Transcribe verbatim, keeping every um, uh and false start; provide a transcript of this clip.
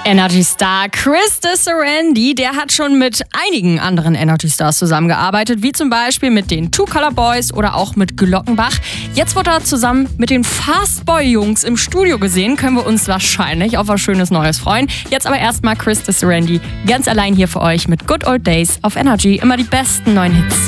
Energy Star Chris Sarandon, der hat schon mit einigen anderen Energy Stars zusammengearbeitet, wie zum Beispiel mit den Two Color Boys oder auch mit Glockenbach. Jetzt wird er zusammen mit den Fastboy-Jungs im Studio gesehen, können wir uns wahrscheinlich auf was Schönes Neues freuen. Jetzt aber erstmal Chris Sarandon ganz allein hier für euch mit Good Old Days auf Energy, immer die besten neuen Hits.